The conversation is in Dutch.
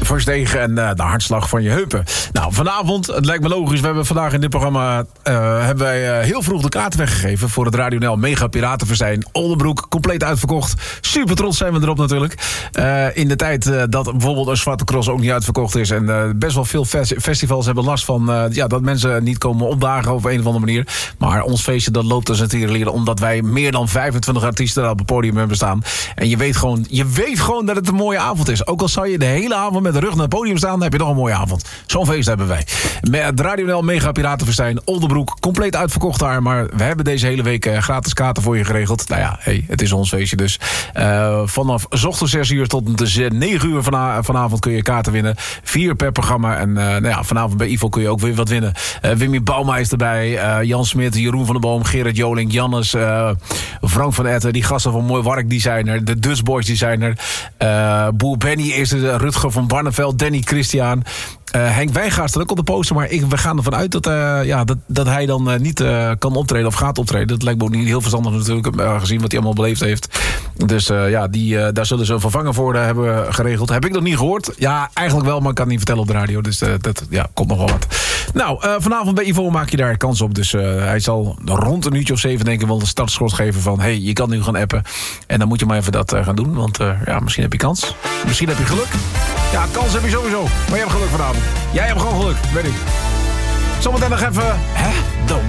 Verstegen en de hartslag van je heupen. Nou, vanavond, het lijkt me logisch, we hebben vandaag in dit programma hebben wij heel vroeg de kaart weggegeven voor het Radio NL Mega Piratenfestijn. Oldenbroek, compleet uitverkocht. Super trots zijn we erop natuurlijk. In de tijd dat bijvoorbeeld een Zwarte Cross ook niet uitverkocht is en best wel veel festivals hebben last van dat mensen niet komen opdagen op een of andere manier. Maar ons feestje dat loopt dus natuurlijk omdat wij meer dan 25 artiesten op het podium hebben staan. En je weet gewoon dat het een mooie avond is. Ook al zou je de hele avond met de rug naar het podium staan, dan heb je nog een mooie avond. Zo'n feest hebben wij. Met Radio NL Mega Piratenfestijn, Oldenbroek, compleet uitverkocht daar. Maar we hebben deze hele week gratis kaarten voor je geregeld. Nou ja, het is ons feestje dus. Vanaf 's ochtends 6 uur tot 9 uur vanavond kun je kaarten winnen. 4 per programma. En vanavond bij Ivo kun je ook weer wat winnen. Wimmy Bauma is erbij. Jan Smit, Jeroen van der Boom, Gerrit Joling, Jannes, Frank van Etten, die gasten van Mooi Wark, die zijn er. De Dutch Boys, die zijn er. Boer Benny is er. Rutger van Barneveld, Danny Christian. Henk Wijngaard staat ook op de poster, maar we gaan ervan uit dat hij dan niet kan optreden of gaat optreden. Dat lijkt me ook niet heel verstandig natuurlijk, gezien wat hij allemaal beleefd heeft. Dus daar zullen ze een vervanger voor hebben geregeld. Heb ik nog niet gehoord? Ja, eigenlijk wel, maar ik kan het niet vertellen op de radio. Dus dat komt nog wel wat. Nou, vanavond bij Ivo maak je daar kans op. Dus hij zal rond een uurtje of 7 denk ik wel een startschot geven van hey, je kan nu gaan appen. En dan moet je maar even dat gaan doen, want misschien heb je kans. Misschien heb je geluk. Ja, kans heb je sowieso. Maar je hebt geluk vanavond. Jij hebt gewoon geluk, weet ik. Zometeen nog even...